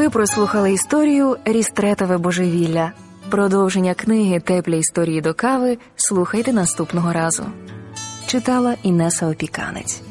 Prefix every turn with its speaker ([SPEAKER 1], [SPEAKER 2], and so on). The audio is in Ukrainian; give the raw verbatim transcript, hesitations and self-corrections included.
[SPEAKER 1] Ви прослухали історію «Рістретове божевілля». Продовження книги «Теплі історії до кави» слухайте наступного разу. Читала Інеса Опіканець.